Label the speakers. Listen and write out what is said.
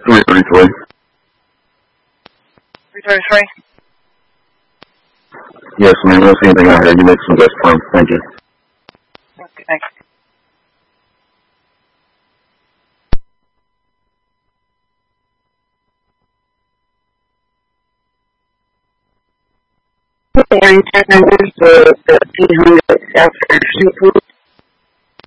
Speaker 1: 333.
Speaker 2: 333?
Speaker 1: Yes, ma'am. I don't see anything out here. You make some best time. Thank you.
Speaker 2: Okay, thanks. The intent numbers, the 800 South Ashton Group.